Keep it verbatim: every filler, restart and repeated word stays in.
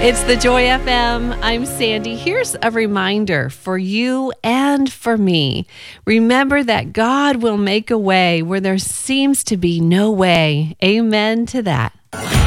It's the Joy F M. I'm Sandy. Here's a reminder for you and for me. Remember that God will make a way where there seems to be no way. Amen to that.